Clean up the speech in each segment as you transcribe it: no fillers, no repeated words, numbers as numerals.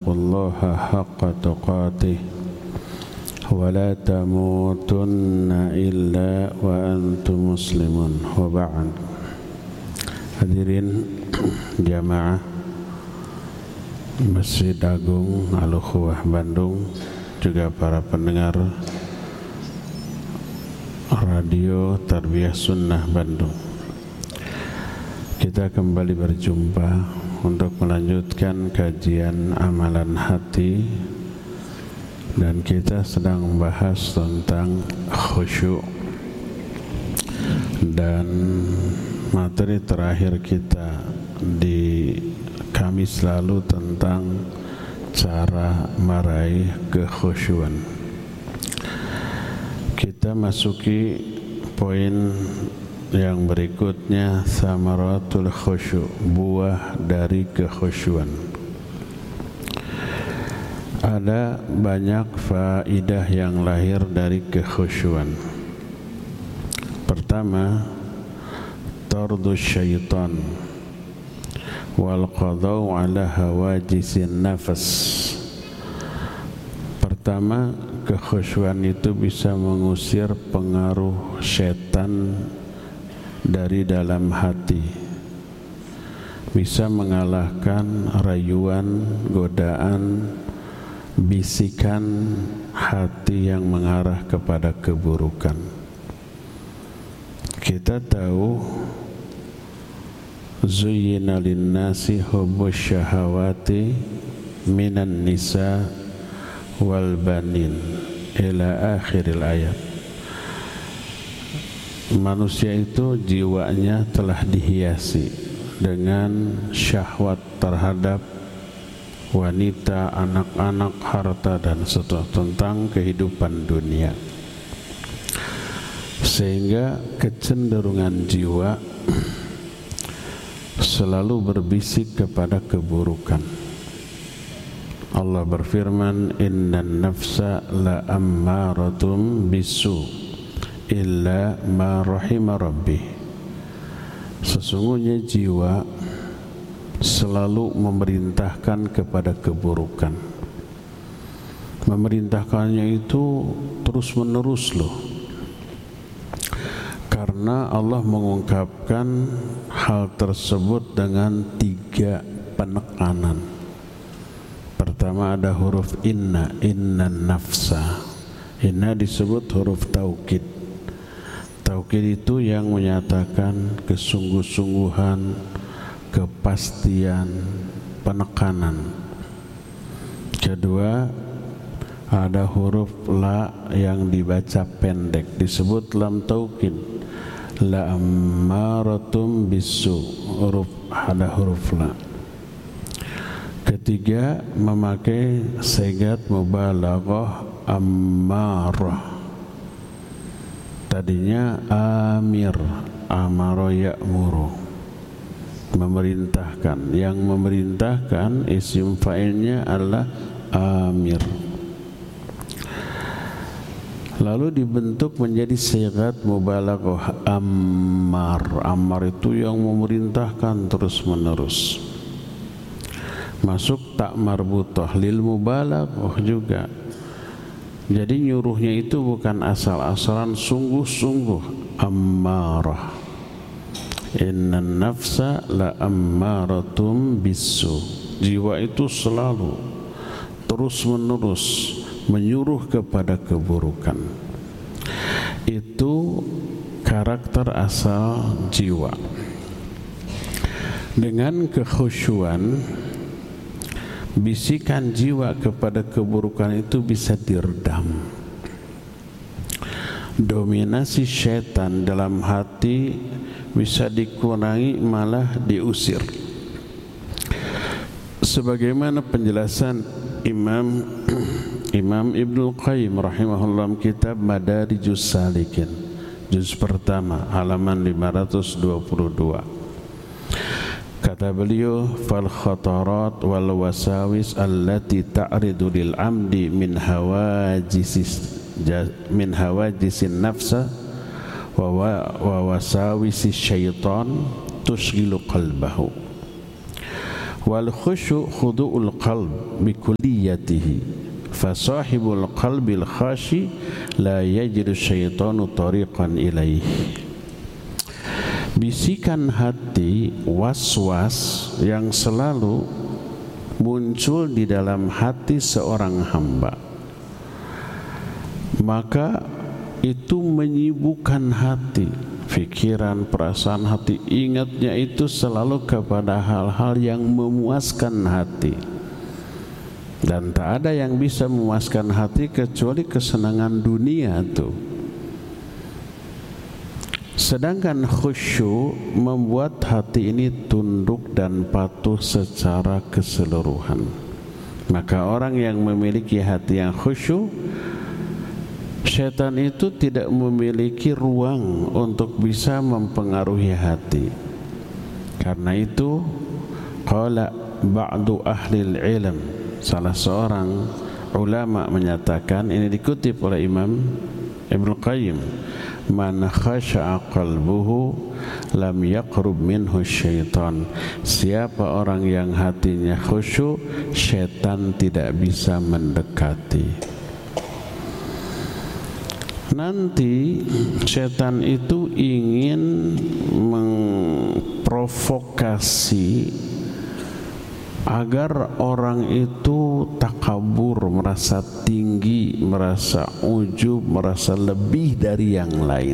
taqullaha haqqa tuqatih wa la tamutunna illa wa antum muslimun. Wa ba'd. Hadirin jamaah Masjid Agung Al-Ukhuwah Bandung, juga para pendengar Radio Tarbiyah Sunnah Bandung. Kita kembali berjumpa untuk melanjutkan kajian amalan hati, dan kita sedang membahas tentang khusyuk. Dan materi terakhir kita di Kamis lalu tentang cara meraih kekhusyuan. Kita masuki poin yang berikutnya, samaratul khusyuk, buah dari kekhusyuan. Ada banyak faidah yang lahir dari kekhusyuan. Pertama, tardus syaitan wal qadau ala hawajisin nafas. Pertama, kekhusyuan itu bisa mengusir pengaruh setan dari dalam hati, bisa mengalahkan rayuan, godaan, bisikan hati yang mengarah kepada keburukan. Kita tahu zuyyina linnasi hubbus syahawati minan nisa wal banin ila akhiril ayat. Manusia itu jiwanya telah dihiasi dengan syahwat terhadap wanita, anak-anak, harta dan seterusnya, tentang kehidupan dunia, sehingga kecenderungan jiwa selalu berbisik kepada keburukan. Allah berfirman, innan nafsa la ammaratum bisu illa ma rahima rabbih. Sesungguhnya jiwa selalu memerintahkan kepada keburukan. Memerintahkannya itu terus menerus loh, karena Allah mengungkapkan hal tersebut dengan 3 penekanan. Pertama ada huruf inna, innan nafsa. Inna disebut huruf taukid. Taukid itu yang menyatakan kesungguh-sungguhan, kepastian, penekanan. Kedua, ada huruf la yang dibaca pendek, disebut lam taukid. La ammaratum bisu, ada huruf la. Ketiga, memakai sigat mubalaghah ammarah. Tadinya amir, amara ya'muru, memerintahkan. Yang memerintahkan isim fa'ilnya adalah amir. Lalu dibentuk menjadi sigat mubalaghah ammar. Ammar itu yang memerintahkan terus menerus. Masuk tak marbutah lil mubalaghah juga. Jadi nyuruhnya itu bukan asal-asalan, sungguh-sungguh. Ammarah, innan nafsa la ammaratum bisu. Jiwa itu selalu terus menerus menyuruh kepada keburukan. Itu karakter asal jiwa. Dengan kekhusyuan, bisikan jiwa kepada keburukan itu bisa diredam. Dominasi syaitan dalam hati bisa dikurangi, malah diusir. Sebagaimana penjelasan Imam Ibnul Qayyim rahimahullah, kitab Madarijus Salikin, juz pertama, halaman 522. Kata beliau, fal khatarat wal wasawis allati ta'ridu lil amdi min hawajisin nafsa wa wasawisi syaitan tushghilu qalbahu Wal khusyu' khudu'ul qalb bi kulliyatihi, fa sahibul qalbil khashi la yajidu syaitanu tariqan ilaihi. Bisikan hati, was-was yang selalu muncul di dalam hati seorang hamba, maka itu menyibukkan hati, pikiran, perasaan hati, ingatnya itu selalu kepada hal-hal yang memuaskan hati. Dan tak ada yang bisa memuaskan hati kecuali kesenangan dunia itu. Sedangkan khusyuk membuat hati ini tunduk dan patuh secara keseluruhan. Maka orang yang memiliki hati yang khusyuk, syaitan itu tidak memiliki ruang untuk bisa mempengaruhi hati. Karena itu, qala ba'du ahlil ilm, salah seorang ulama menyatakan, ini dikutip oleh Imam Ibnu Qayyim, man khasha'a qalbuhu lam yaqrub minhu syaitan. Siapa orang yang hatinya khusyuk, syaitan tidak bisa mendekati. Nanti syaitan itu ingin memprovokasi agar orang itu takabur, merasa tinggi, merasa ujub, merasa lebih dari yang lain.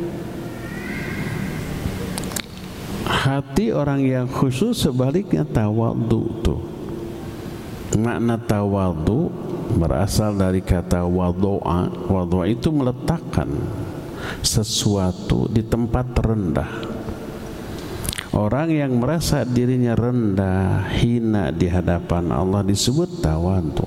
Hati orang yang khusyuk sebaliknya tawadhu tuh. Makna tawadhu berasal dari kata wadu'a. Wadu'a itu meletakkan sesuatu di tempat rendah. Orang yang merasa dirinya rendah, hina di hadapan Allah disebut tawadhu.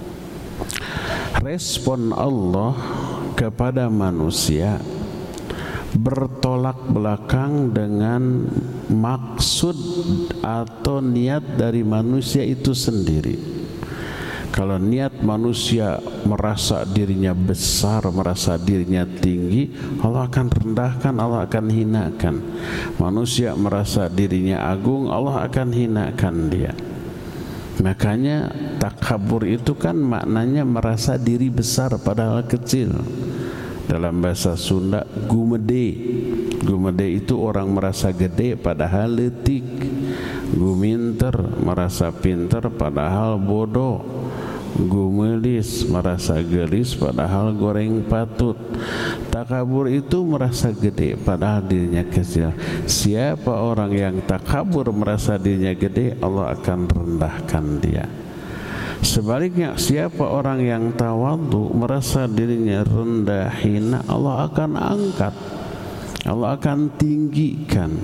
Respon Allah kepada manusia bertolak belakang dengan maksud atau niat dari manusia itu sendiri. Kalau niat manusia merasa dirinya besar, merasa dirinya tinggi, Allah akan rendahkan, Allah akan hinakan. Manusia merasa dirinya agung, Allah akan hinakan dia. Makanya takabur itu kan maknanya merasa diri besar padahal kecil. Dalam bahasa Sunda, gumede. Gumede itu orang merasa gede padahal letik. Guminter merasa pinter padahal bodoh. Gumelis merasa gelis padahal goreng patut. Takabur itu merasa gede padahal dirinya kecil. Siapa orang yang takabur merasa dirinya gede, Allah akan rendahkan dia. Sebaliknya, siapa orang yang tawadhu merasa dirinya rendah, hina, Allah akan angkat, Allah akan tinggikan.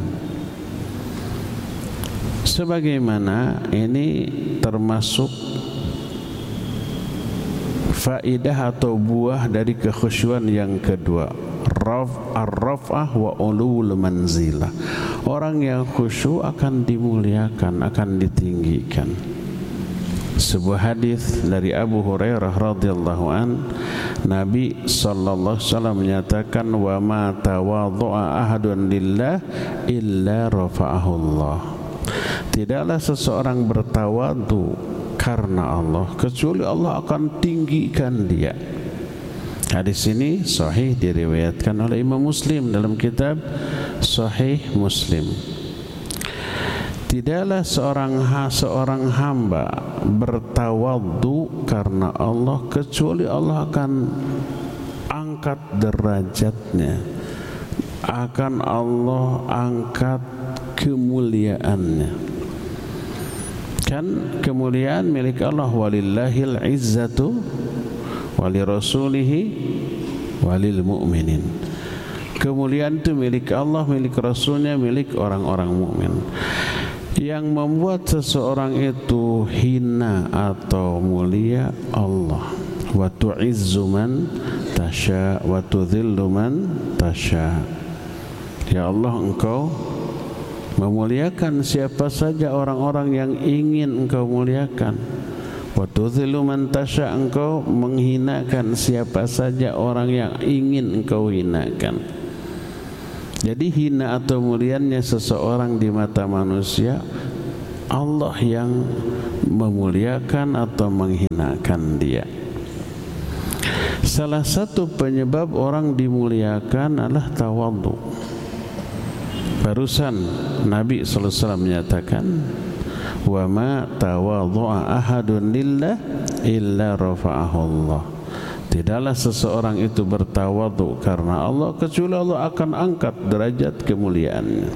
Sebagaimana ini termasuk faidah atau buah dari kekhusyuan yang kedua, ar-raf'ah wa ulul manzilah. Orang yang khusyuk akan dimuliakan, akan ditinggikan. Sebuah hadis dari Abu Hurairah radhiyallahu an, Nabi sallallahu alaihi wasallam menyatakan, wa ma tawadhu'a ahadun lillah illa rafa'ahu Allah. Tidaklah seseorang bertawadhu karena Allah kecuali Allah akan tinggikan dia. Hadis ini sahih diriwayatkan oleh Imam Muslim dalam kitab Sahih Muslim. Tidaklah seorang hamba bertawadhu karena Allah kecuali Allah akan angkat derajatnya, akan Allah angkat kemuliaannya. Kan kemuliaan milik Allah, walillahil izzatu walirasulihi walil mu'minin. Kemuliaan itu milik Allah, milik Rasulnya, milik orang-orang mukmin. Yang membuat seseorang itu hina atau mulia Allah. Wa tu'izzu man tasha wa tudhillu man tasha. Ya Allah, Engkau memuliakan siapa saja orang-orang yang ingin Engkau muliakan. Wa tudhillu man tasha, Engkau menghinakan siapa saja orang yang ingin Engkau hinakan. Jadi hina atau muliannya seseorang di mata manusia Allah yang memuliakan atau menghinakan dia. Salah satu penyebab orang dimuliakan adalah tawadhu. Barusan Nabi SAW menyatakan, wa ma tawadhu'a ahadun lillah illa rafa'ahu Allah. Tidaklah seseorang itu bertawadhu karena Allah kecuali Allah akan angkat derajat kemuliaannya.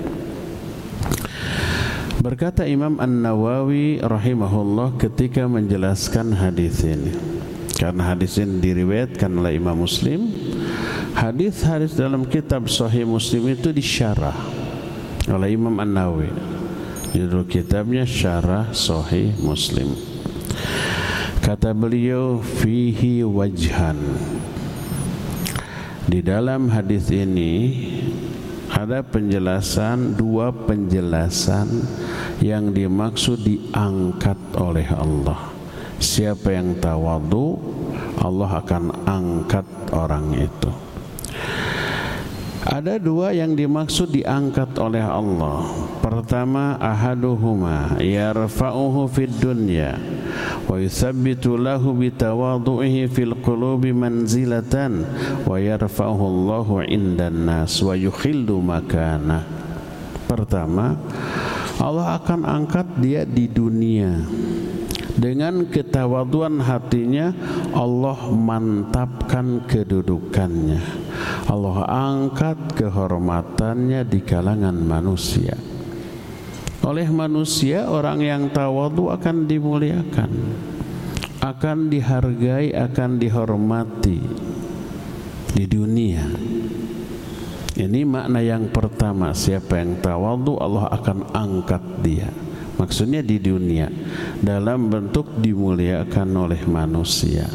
Berkata Imam An-Nawawi rahimahullah ketika menjelaskan hadis ini, karena hadis ini diriwayatkan oleh Imam Muslim. Hadis-hadis dalam kitab Sahih Muslim itu disyarah oleh Imam An-Nawawi. Judul kitabnya Syarah Sahih Muslim. Kata beliau, fihi wajhan. Di dalam hadis ini ada penjelasan, dua penjelasan yang dimaksud diangkat oleh Allah. Siapa yang tawadhu, Allah akan angkat orang itu. Ada dua yang dimaksud diangkat oleh Allah. Pertama, ahaduhuma yarfa'uhu fid dunya wa yuthabbitu lahu bitawadhu'ihi fil qulubi manzilatan wa yarfa'uhu Allahu 'indan nas wa yukhillu makana. Pertama, Allah akan angkat dia di dunia. Dengan ketawaduan hatinya Allah mantapkan kedudukannya. Allah angkat kehormatannya di kalangan manusia. Oleh manusia, orang yang tawadhu akan dimuliakan, akan dihargai, akan dihormati di dunia. Ini makna yang pertama, siapa yang tawadhu Allah akan angkat dia. Maksudnya di dunia dalam bentuk dimuliakan oleh manusia.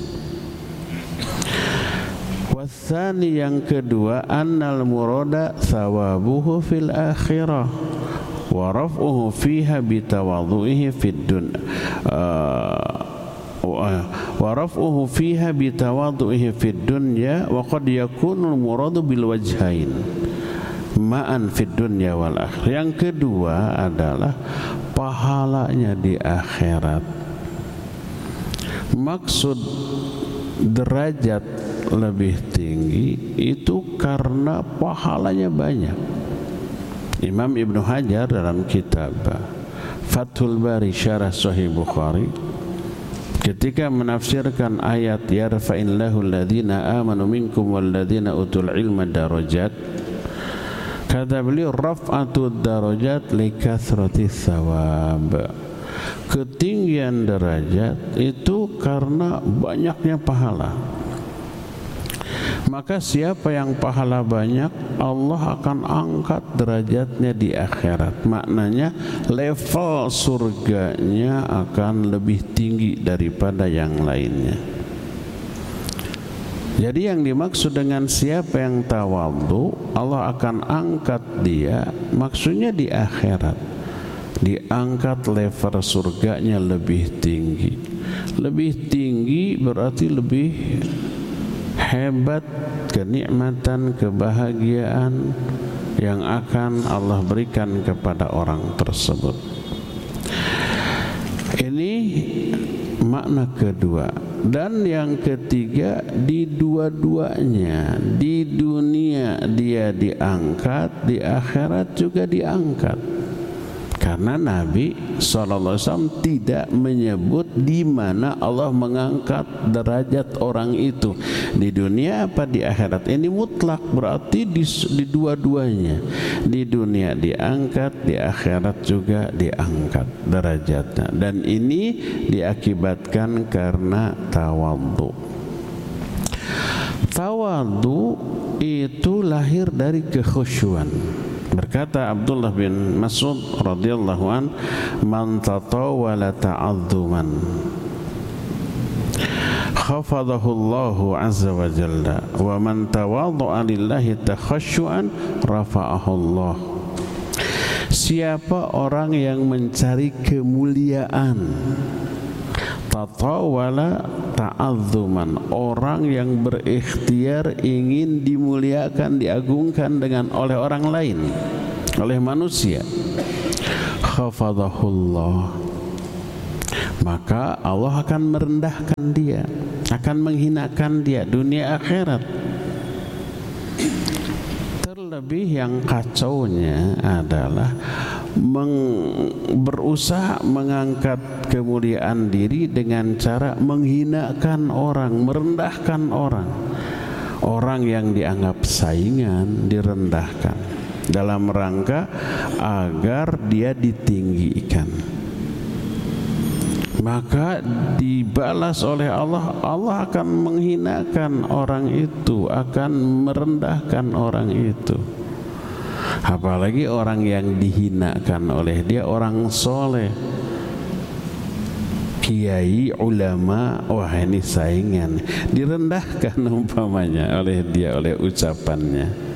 Watsani, yang kedua, annal murada thawabuhu fil akhirah wa raf'uhu fiha bitawadhu'ihi fid dunya wa raf'uhu fiha bitawadhu'ihi fid dunya wa qad yakunu muradu bil wajhain ma'an fid dunya wal akhirah. Yang kedua adalah pahalanya di akhirat. Maksud derajat lebih tinggi itu karena pahalanya banyak. Imam Ibnu Hajar dalam kitab Fathul Bari Syarah Sahih Bukhari ketika menafsirkan ayat yarfa'illahu alladhina amanu minkum walladhina utul ilma darajat, kata beliau raf'atud darajat likathrati thawab. Ketinggian derajat itu karena banyaknya pahala. Maka siapa yang pahala banyak, Allah akan angkat derajatnya di akhirat. Maknanya level surganya akan lebih tinggi daripada yang lainnya. Jadi yang dimaksud dengan siapa yang tawadhu, Allah akan angkat dia, maksudnya di akhirat. Diangkat level surganya lebih tinggi. Lebih tinggi berarti lebih hebat kenikmatan, kebahagiaan yang akan Allah berikan kepada orang tersebut. Ini makna kedua. Dan yang ketiga, di dua-duanya, di dunia dia diangkat, di akhirat juga diangkat. Karena Nabi SAW tidak menyebut di mana Allah mengangkat derajat orang itu, di dunia apa di akhirat. Ini mutlak, berarti di dua-duanya. Di dunia diangkat, di akhirat juga diangkat derajatnya. Dan ini diakibatkan karena tawadhu. Tawadhu itu lahir dari kekhusyuan. Berkata Abdullah bin Mas'ud radhiyallahu an, man tatawala ta'adzuman khafadahu Allahu azza wa jalla wa man tawadha'a lillahi takhasyu'an rafa'ahu Allah. Siapa orang yang mencari kemuliaan, tatawala ta'adzuman, orang yang berikhtiar ingin dimuliakan, diagungkan oleh orang lain, oleh manusia, khafadahullah, maka Allah akan merendahkan dia, akan menghinakan dia dunia akhirat. Terlebih yang kacaunya adalah berusaha mengangkat kemuliaan diri dengan cara menghinakan orang, merendahkan orang. Orang yang dianggap saingan direndahkan dalam rangka agar dia ditinggikan. Maka dibalas oleh Allah, Allah akan menghinakan orang itu, akan merendahkan orang itu. Apalagi orang yang dihinakan oleh dia orang soleh, kiai, ulama, wah ini saingan, direndahkan umpamanya oleh dia, oleh ucapannya,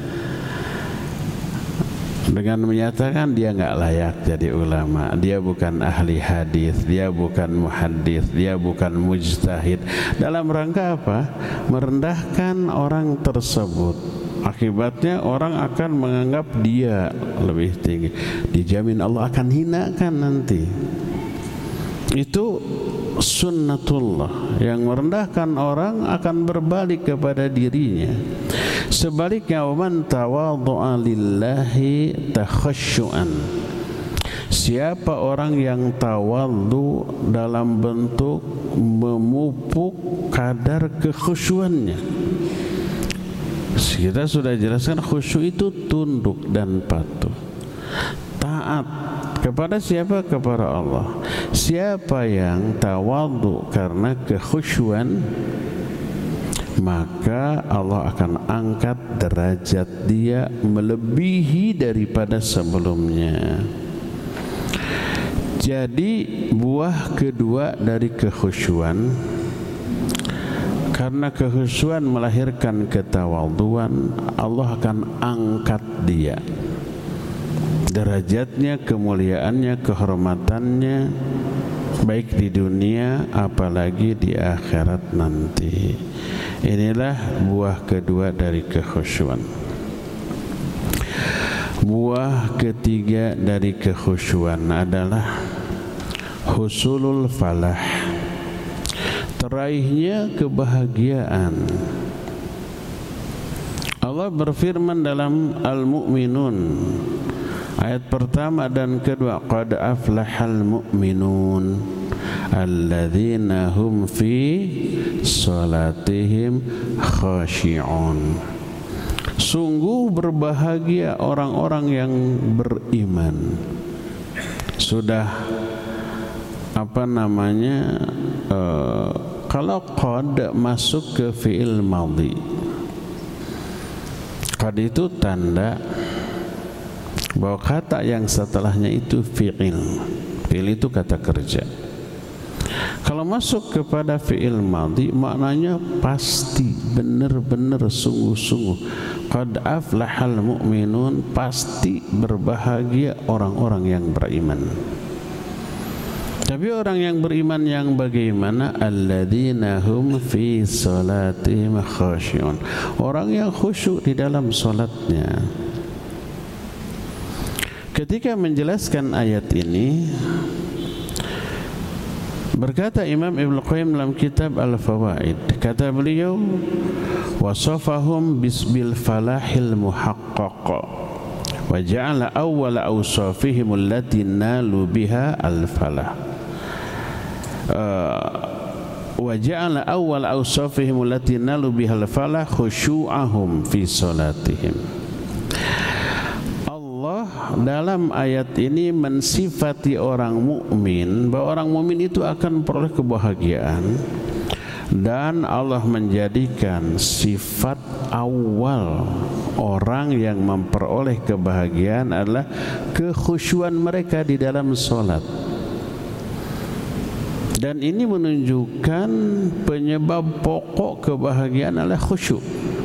dengan menyatakan dia nggak layak jadi ulama, dia bukan ahli hadis, dia bukan muhaddis, dia bukan mujtahid. Dalam rangka apa? Merendahkan orang tersebut. Akibatnya orang akan menganggap dia lebih tinggi. Dijamin Allah akan hinakan nanti. Itu sunnatullah. Yang merendahkan orang akan berbalik kepada dirinya. Sebaliknya, waman tawadhu'a lillahi takhasyu'an, siapa orang yang tawadhu dalam bentuk memupuk kadar kekhusyuannya. Kita sudah jelaskan khusyuk itu tunduk dan patuh, taat kepada siapa? Kepada Allah. Siapa yang tawadhu karena kekhusyuan, maka Allah akan angkat derajat dia melebihi daripada sebelumnya. Jadi buah kedua dari kekhusyuan, karena kekhusyuan melahirkan ketawadhuan, Allah akan angkat dia derajatnya, kemuliaannya, kehormatannya, baik di dunia apalagi di akhirat nanti. Inilah buah kedua dari kekhusyuan. Buah ketiga dari kekhusyuan adalah husulul falah, teraihnya kebahagiaan. Allah berfirman dalam Al-Mu'minun ayat pertama dan kedua, qad aflahal mu'minun alladzina hum fi salatihim khashi'un. Sungguh berbahagia orang-orang yang beriman. Sudah kalau qad masuk ke fi'il madhi, qad itu tanda bahwa kata yang setelahnya itu fi'il. Fi'il itu kata kerja. Kalau masuk kepada fi'il madhi, maknanya pasti, benar-benar, sungguh-sungguh. Qad aflahal mu'minun, pasti berbahagia orang-orang yang beriman. Tapi orang yang beriman yang bagaimana? Alladzina hum fi salatihim khashi'un, orang yang khusyuk di dalam salatnya. Ketika menjelaskan ayat ini, berkata Imam Ibnu Qayyim dalam kitab Al-Fawaid, kata beliau, wasafahum bisbil falahil muhaqqaq wa ja'ala awwala awsafihim allati nalu biha al-falah wa ja'ala awwala awsafihim allati nalu biha al-falah khusyu'ahum fi salatihim. Dalam ayat ini mensifati orang mukmin bahwa orang mukmin itu akan peroleh kebahagiaan, dan Allah menjadikan sifat awal orang yang memperoleh kebahagiaan adalah kekhusyuan mereka di dalam salat. Dan ini menunjukkan penyebab pokok kebahagiaan adalah khusyuk.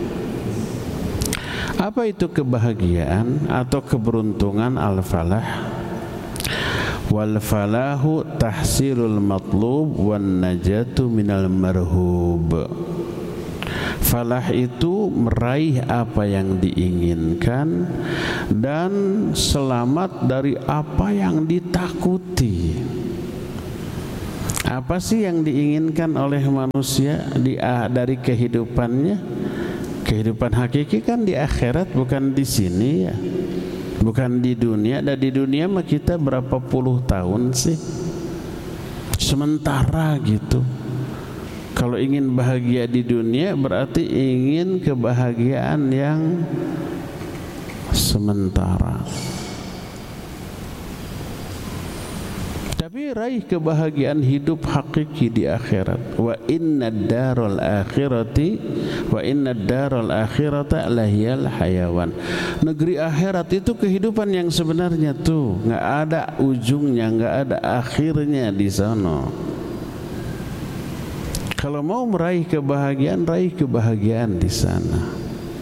Apa itu kebahagiaan atau keberuntungan? Al-falah. Wal falahu tahsilul matlub wan najatu minal marhub. Falah itu meraih apa yang diinginkan dan selamat dari apa yang ditakutkan. ditakuti. Apa sih yang diinginkan oleh manusia dari kehidupannya? Kehidupan hakiki kan di akhirat, bukan di sini ya. Bukan di dunia. Dan di dunia mah kita berapa puluh tahun sih? Sementara gitu. Kalau ingin bahagia di dunia berarti ingin kebahagiaan yang sementara. Tapi raih kebahagiaan hidup hakiki di akhirat. Wa innad daral akhirata lahiyal hayawan. Negeri akhirat itu kehidupan yang sebenarnya tuh, enggak ada ujungnya, enggak ada akhirnya di sana. Kalau mau meraih kebahagiaan di sana.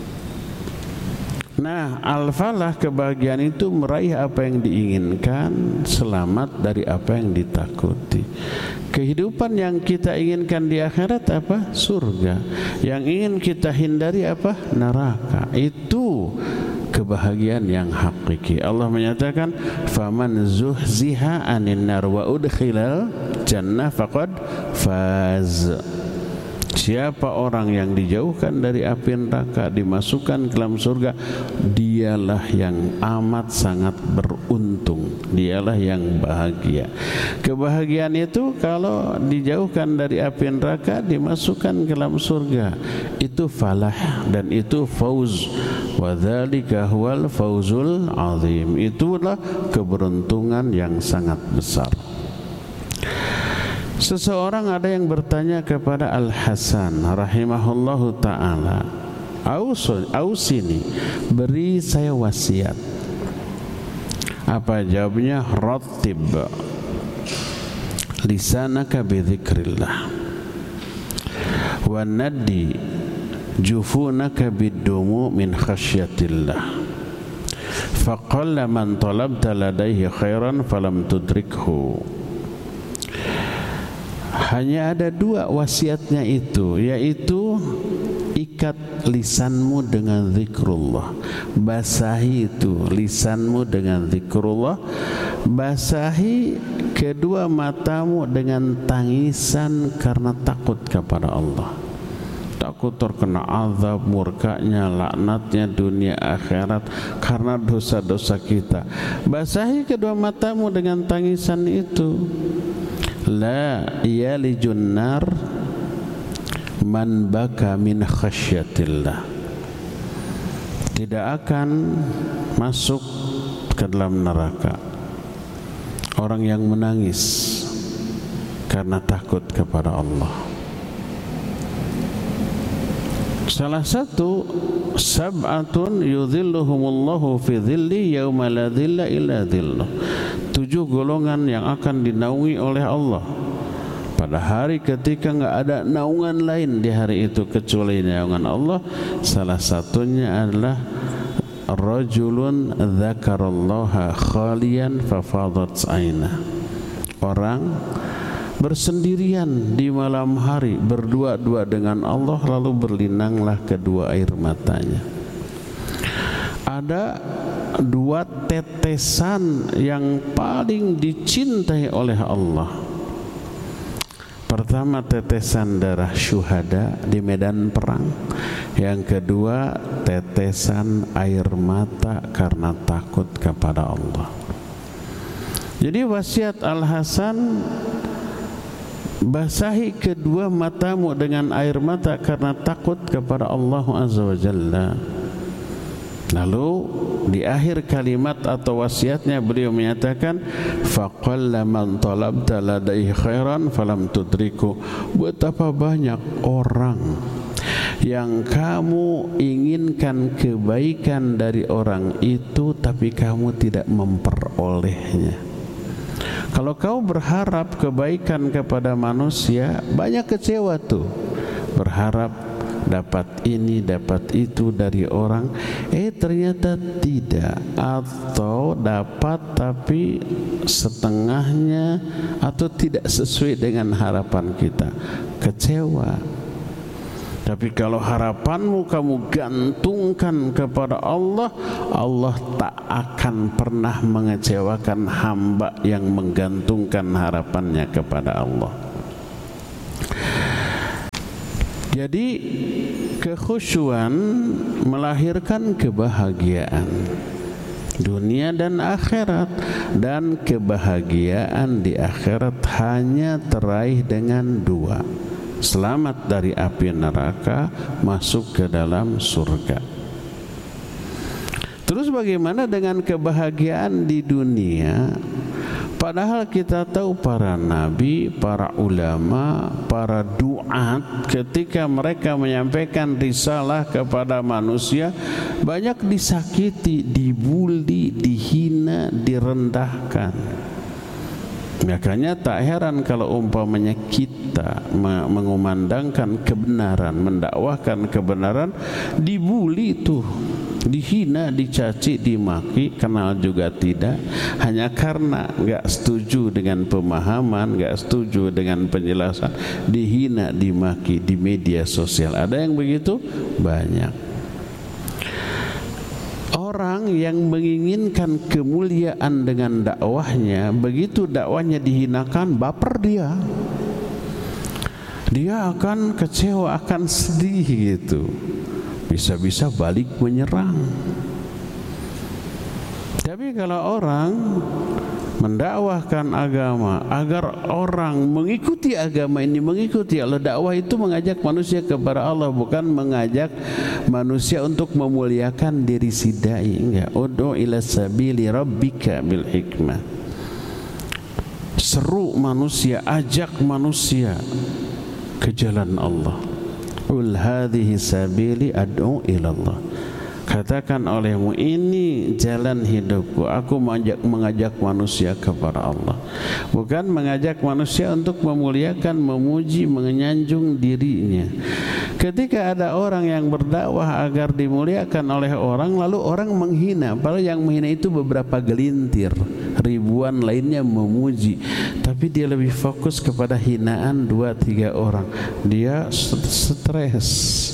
Nah, al-falah, kebahagiaan itu meraih apa yang diinginkan, selamat dari apa yang ditakuti. Kehidupan yang kita inginkan di akhirat apa? Surga. Yang ingin kita hindari apa? Neraka. Itu kebahagiaan yang hakiki. Allah menyatakan, "Faman zuhziha 'anil nar wa udkhilal jannah faqad faz." Siapa orang yang dijauhkan dari api neraka, dimasukkan ke dalam surga, dialah yang amat sangat beruntung, dialah yang bahagia. Kebahagiaan itu kalau dijauhkan dari api neraka, dimasukkan ke dalam surga, itu falah dan itu fauz. Wa dzalika huwal fauzul azim. Itulah keberuntungan yang sangat besar. Seseorang ada yang bertanya kepada Al-Hasan rahimahullahu ta'ala, ausini, beri saya wasiat. Apa jawabnya? Rattib lisanaka bi dzikrillah wa naddi jufunaka bid-dumu min khasyatillah. Faqalla man talabta ladaihi khairan falam tudrikhu. Hanya ada dua wasiatnya itu, yaitu ikat lisanmu dengan zikrullah. Basahi itu lisanmu dengan zikrullah. Basahi kedua matamu dengan tangisan karena takut kepada Allah. Takut terkena azab, murkanya, laknatnya dunia akhirat karena dosa-dosa kita. Basahi kedua matamu dengan tangisan itu. La yalijun nar man baka min khasyatillah. Tidak akan masuk ke dalam neraka orang yang menangis karena takut kepada Allah. Salah satu, sab'atun yudhilluhumullahu fi dhilli yauma la dhilla illa dhilluh. 7 golongan yang akan dinaungi oleh Allah pada hari ketika enggak ada naungan lain di hari itu kecuali naungan Allah. Salah satunya adalah rajulun dzakarallaha khaliyan fafadat ainah. Orang bersendirian di malam hari, berdua-dua dengan Allah, lalu berlinanglah kedua air matanya. Ada 2 tetesan yang paling dicintai oleh Allah. Pertama, tetesan darah syuhada di medan perang. Yang kedua, tetesan air mata karena takut kepada Allah. Jadi wasiat Al-Hasan, basahi kedua matamu dengan air mata karena takut kepada Allah Azza wa Jalla. Lalu di akhir kalimat atau wasiatnya beliau menyatakan, faqalla man talabta ladaihi khairan falam tudriku. Betapa banyak orang yang kamu inginkan kebaikan dari orang itu tapi kamu tidak memperolehnya. Kalau kau berharap kebaikan kepada manusia, banyak kecewa tuh. Berharap dapat ini, dapat itu dari orang, ternyata tidak, atau dapat tapi setengahnya atau tidak sesuai dengan harapan kita. Kecewa. Tapi kalau harapanmu kamu gantungkan kepada Allah, Allah tak akan pernah mengecewakan hamba yang menggantungkan harapannya kepada Allah. Jadi kekhusyuan melahirkan kebahagiaan dunia dan akhirat, dan kebahagiaan di akhirat hanya teraih dengan dua: selamat dari api neraka, masuk ke dalam surga. Terus bagaimana dengan kebahagiaan di dunia? Padahal kita tahu para nabi, para ulama, para duat ketika mereka menyampaikan risalah kepada manusia banyak disakiti, dibully, dihina, direndahkan. Makanya tak heran kalau umpamanya kita mengumandangkan kebenaran, mendakwahkan kebenaran, dibully tuh, dihina, dicaci, dimaki, kenal juga tidak, hanya karena enggak setuju dengan pemahaman, enggak setuju dengan penjelasan, dihina, dimaki di media sosial. Ada yang begitu? Banyak. Orang yang menginginkan kemuliaan dengan dakwahnya, begitu dakwahnya dihinakan, baper dia. Dia akan kecewa, akan sedih gitu. Bisa-bisa balik menyerang. Tapi kalau orang mendakwahkan agama agar orang mengikuti agama ini, mengikuti Allah, dakwah itu mengajak manusia kepada Allah, bukan mengajak manusia untuk memuliakan diri si dai. Enggak. Ud'u ila sabili rabbika bil hikmah. Seru manusia, ajak manusia ke jalan Allah. Ul hadhihi sabili ad'u ila Allah. Katakan olehmu, ini jalan hidupku, aku mengajak manusia kepada Allah, bukan mengajak manusia untuk memuliakan, memuji, menyanjung dirinya. Ketika ada orang yang berdakwah agar dimuliakan oleh orang, lalu orang menghina, padahal yang menghina itu beberapa gelintir, ribuan lainnya memuji, tapi dia lebih fokus kepada hinaan 2-3 orang, dia stres.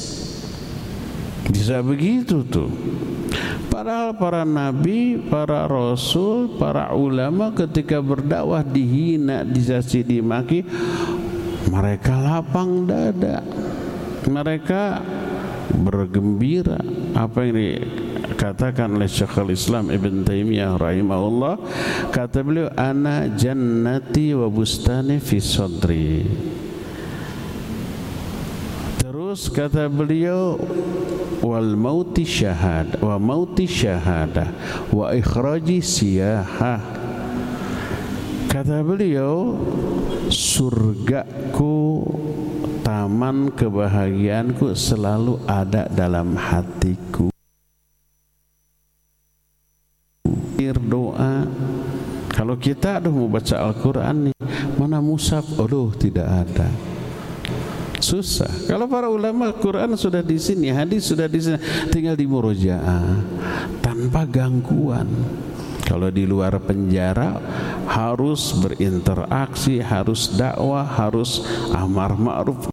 Bisa begitu tuh. Padahal para nabi, para rasul, para ulama ketika berdakwah dihina, dicaci, dimaki, mereka lapang dada, mereka bergembira. Apa yang dikatakan oleh Syekhul Islam Ibn Taimiyah rahimahullah, kata beliau, ana jannati wa bustani fi sadri. Terus kata beliau, wal mauti syahad wa mauti syahadah wa ikhraji siyahah. Kata beliau, surgaku, taman kebahagiaanku selalu ada dalam hatiku. Doa, kalau kita mau baca Al-Quran nih, mana mushaf? Aduh, tidak ada. Susah. Kalau para ulama, Quran sudah di sini, hadis sudah di sini, tinggal di murojaah tanpa gangguan. Kalau di luar penjara harus berinteraksi, harus dakwah, harus amar ma'ruf